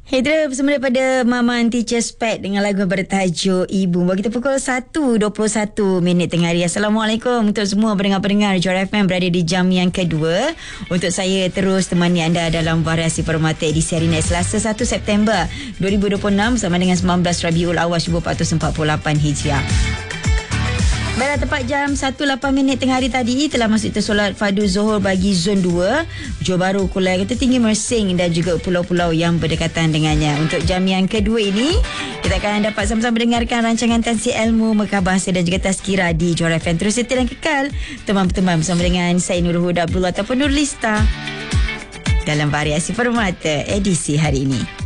Hidra bersama daripada Mama Teacher Spec dengan lagu bertajuk Ibu. Bagi kita pukul 1.21 tengah hari. Assalamualaikum untuk semua pendengar-pendengar Johor FM berada di jam yang kedua. Untuk saya terus temani anda dalam Variasi Permata edisi hari ini Selasa 1 September 2026 bersama dengan 19 Rabiul Awal 1448 Hijriah. Baiklah, tepat jam 1.08 tengah hari tadi telah masuk solat fardu Zuhur bagi zon 2 Johor Bahru, Kuala Ketinggi, Mersing dan juga pulau-pulau yang berdekatan dengannya. Untuk jam yang kedua ini kita akan dapat sama-sama mendengarkan rancangan Tansi Ilmu, Mekah Bahasa dan juga Tazkirah di Johor FM. Terus setia dan kekal teman-teman bersama dengan saya Nurul Huda Abdullah ataupun Nurlista dalam Variasi Permata edisi hari ini.